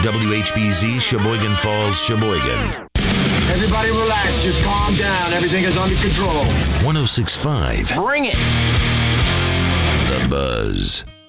WHBZ, Sheboygan Falls, Sheboygan. Everybody relax. Just calm down. Everything is under control. 106.5. Bring it. The Buzz.